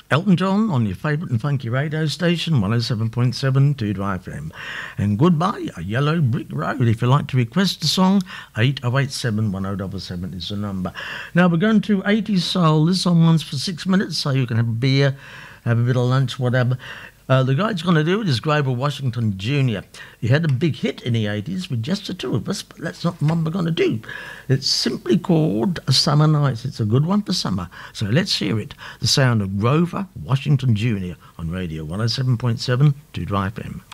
Elton John on your favourite and funky radio station, 107.7 2Drive FM. And goodbye, A Yellow Brick Road. If you'd like to request a song, 8087 1077 is the number. Now we're going to 80s soul. This song runs for 6 minutes, so you can have a beer, have a bit of lunch, whatever. The guy who's going to do it is Grover Washington Jr. He had a big hit in the 80s with just the two of us, but that's not the one we're going to do. It's simply called A Summer Night. It's a good one for summer. So let's hear it. The sound of Grover Washington Jr. on radio 107.7 2Drive FM.